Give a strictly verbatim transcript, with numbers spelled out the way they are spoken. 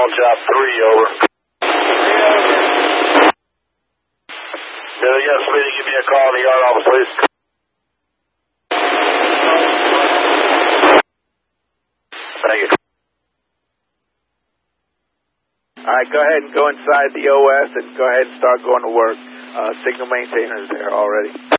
on job three, over. Billy, yes, Smitty, give me a call in the yard office, please. Thank you. All right, go ahead and go inside the O S and go ahead and start going to work. Uh, signal maintainers there already.